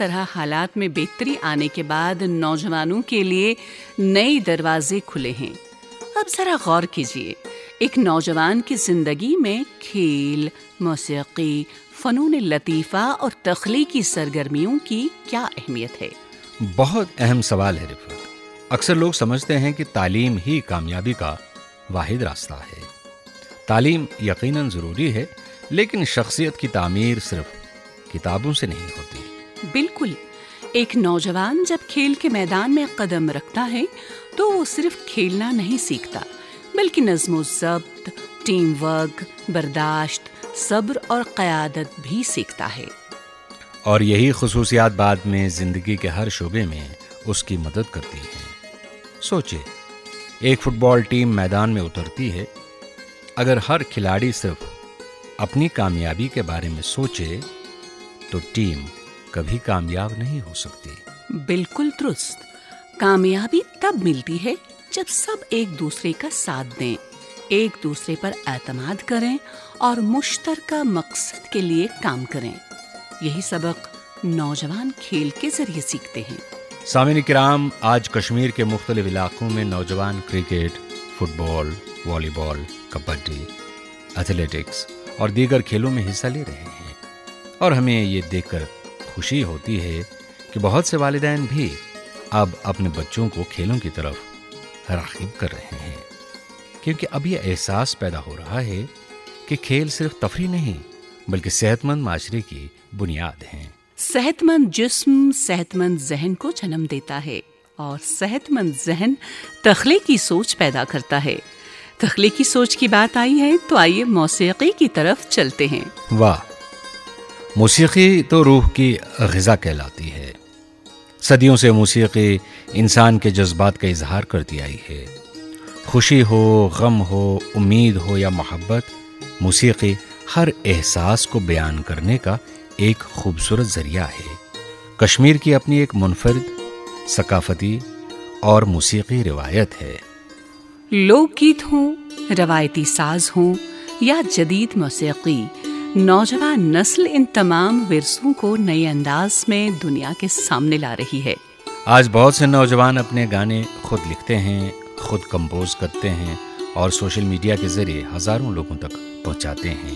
طرح حالات میں بہتری آنے کے بعد نوجوانوں کے لیے نئے دروازے کھلے ہیں۔ اب ذرا غور کیجیے، ایک نوجوان کی زندگی میں کھیل، موسیقی، فنون لطیفہ اور تخلیقی سرگرمیوں کی کیا اہمیت ہے؟ بہت اہم سوال ہے رفعت۔ اکثر لوگ سمجھتے ہیں کہ تعلیم ہی کامیابی کا واحد راستہ ہے۔ تعلیم یقیناً ضروری ہے، لیکن شخصیت کی تعمیر صرف کتابوں سے نہیں ہوتی۔ بالکل، ایک نوجوان جب کھیل کے میدان میں قدم رکھتا ہے تو وہ صرف کھیلنا نہیں سیکھتا، بلکہ نظم و ضبط، ٹیم ورک، برداشت، صبر اور قیادت بھی سیکھتا ہے۔ اور یہی خصوصیات بعد میں زندگی کے ہر شعبے میں اس کی مدد کرتی ہیں۔ سوچے، ایک فٹ بال ٹیم میدان میں اترتی ہے۔ اگر ہر کھلاڑی صرف اپنی کامیابی کے بارے میں سوچے تو ٹیم کبھی کامیاب نہیں ہو سکتی۔ بالکل درست۔ کامیابی تب ملتی ہے جب سب ایک دوسرے کا ساتھ دیں، ایک دوسرے پر اعتماد کریں اور مشترکہ مقصد کے لیے کام کریں۔ یہی سبق نوجوان کھیل کے ذریعے سیکھتے ہیں۔ سامعین کرام، آج کشمیر کے مختلف علاقوں میں نوجوان کرکٹ، فٹ بال، والی بال، کبڈی، ایتھلیٹکس اور دیگر کھیلوں میں حصہ لے رہے ہیں، اور ہمیں یہ دیکھ کر خوشی ہوتی ہے کہ بہت سے والدین بھی اب اپنے بچوں کو کھیلوں کی طرف راغب کر رہے ہیں، کیونکہ اب یہ احساس پیدا ہو رہا ہے کہ کھیل صرف تفریح نہیں بلکہ صحت مند معاشرے کی بنیاد ہیں۔ صحت مند جسم صحت مند ذہن کو جنم دیتا ہے، اور صحت مند ذہن تخلیقی سوچ پیدا کرتا ہے۔ تخلیقی سوچ کی بات آئی ہے تو آئیے موسیقی کی طرف چلتے ہیں۔ واہ، موسیقی تو روح کی غذا کہلاتی ہے۔ صدیوں سے موسیقی انسان کے جذبات کا اظہار کرتی آئی ہے۔ خوشی ہو، غم ہو، امید ہو یا محبت، موسیقی ہر احساس کو بیان کرنے کا ایک خوبصورت ذریعہ ہے۔ کشمیر کی اپنی ایک منفرد ثقافتی اور موسیقی روایت ہے۔ لوک گیت ہوں، روایتی ساز ہوں یا جدید موسیقی، نوجوان نسل ان تمام ورثوں کو نئے انداز میں دنیا کے سامنے لا رہی ہے۔ آج بہت سے نوجوان اپنے گانے خود لکھتے ہیں، خود کمپوز کرتے ہیں اور سوشل میڈیا کے ذریعے ہزاروں لوگوں تک پہنچاتے ہیں۔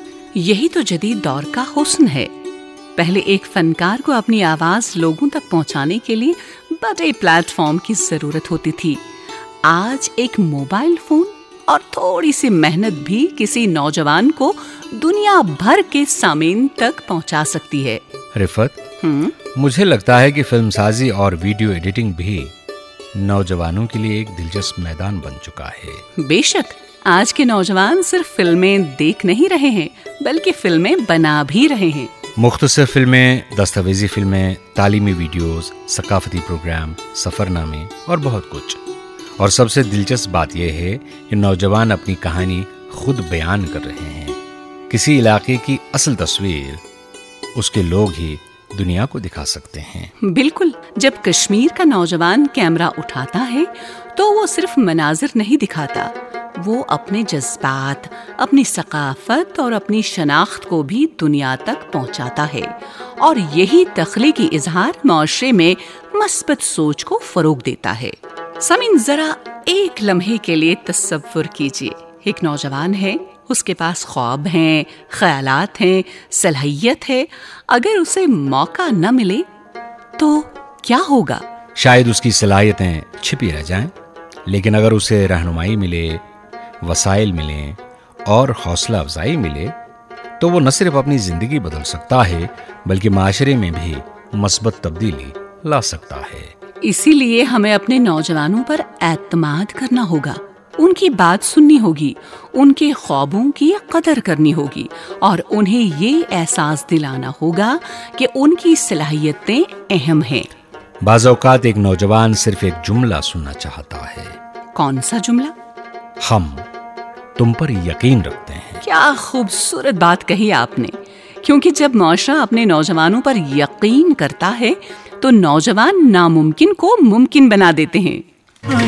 یہی تو جدید دور کا حسن ہے۔ پہلے ایک فنکار کو اپنی آواز لوگوں تک پہنچانے کے لیے بڑے پلیٹ فارم کی ضرورت ہوتی تھی۔ آج ایک موبائل فون اور تھوڑی سی محنت بھی کسی نوجوان کو دنیا بھر کے سامعین تک پہنچا سکتی ہے۔ رفعت، مجھے لگتا ہے کہ فلم سازی اور ویڈیو ایڈیٹنگ بھی نوجوانوں کے لیے ایک دلچسپ میدان بن چکا ہے۔ بے شک، آج کے نوجوان صرف فلمیں دیکھ نہیں رہے ہیں بلکہ فلمیں بنا بھی رہے ہیں۔ مختصر فلمیں، دستاویزی فلمیں، تعلیمی ویڈیوز، ثقافتی پروگرام، سفر نامے اور بہت کچھ۔ اور سب سے دلچسپ بات یہ ہے کہ نوجوان اپنی کہانی خود بیان کر رہے ہیں۔ کسی علاقے کی اصل تصویر اس کے لوگ ہی دنیا کو دکھا سکتے ہیں۔ بالکل، جب کشمیر کا نوجوان کیمرہ اٹھاتا ہے تو وہ صرف مناظر نہیں دکھاتا، وہ اپنے جذبات، اپنی ثقافت اور اپنی شناخت کو بھی دنیا تک پہنچاتا ہے، اور یہی تخلیقی اظہار معاشرے میں مثبت سوچ کو فروغ دیتا ہے۔ سامعین، ذرا ایک لمحے کے لیے تصور کیجیے، ایک نوجوان ہے، اس کے پاس خواب ہیں، خیالات ہیں، صلاحیت ہے۔ اگر اسے موقع نہ ملے تو کیا ہوگا؟ شاید اس کی صلاحیتیں چھپی رہ جائیں، لیکن اگر اسے رہنمائی ملے، وسائل ملیں اور حوصلہ افزائی ملے تو وہ نہ صرف اپنی زندگی بدل سکتا ہے بلکہ معاشرے میں بھی مثبت تبدیلی لا سکتا ہے۔ اسی لیے ہمیں اپنے نوجوانوں پر اعتماد کرنا ہوگا، ان کی بات سننی ہوگی، ان کے خوابوں کی قدر کرنی ہوگی، اور انہیں یہ احساس دلانا ہوگا کہ ان کی صلاحیتیں اہم ہیں۔ بعض اوقات ایک نوجوان صرف ایک جملہ سننا چاہتا ہے۔ کون سا جملہ؟ ہم تم پر یقین رکھتے ہیں۔ کیا خوبصورت بات کہی آپ نے، کیونکہ جب معاشرہ اپنے نوجوانوں پر یقین کرتا ہے تو نوجوان ناممکن کو ممکن بنا دیتے ہیں۔